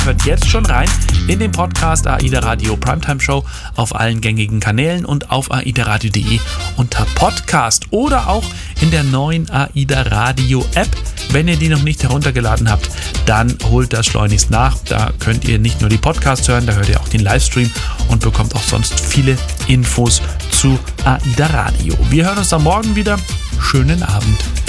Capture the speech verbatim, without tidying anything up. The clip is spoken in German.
Hört jetzt schon rein in den Podcast AIDA Radio Primetime Show auf allen gängigen Kanälen und auf aidaradio punkt de unter Podcast oder auch in der neuen AIDA Radio App. Wenn ihr die noch nicht heruntergeladen habt, dann holt das schleunigst nach. Da könnt ihr nicht nur die Podcasts hören, da hört ihr auch den Livestream und bekommt auch sonst viele Infos zu AIDA Radio. Wir hören uns am Morgen wieder. Schönen Abend.